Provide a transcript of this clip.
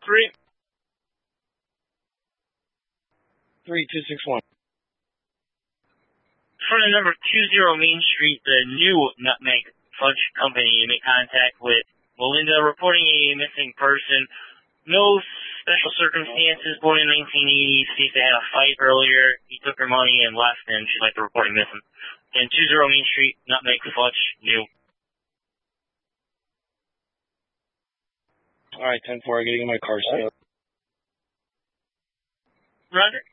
3. 3261. Front of number 20 Main Street, the new Nutmeg Fudge Company. You make contact with Melinda, reporting a missing person. No special circumstances. Born in 1980. Seems to have a fight earlier. He took her money and left, and she'd like to report him missing. And 20 Main Street, Nutmeg Fudge, new. Alright, 10-4, getting my car set up. Roger.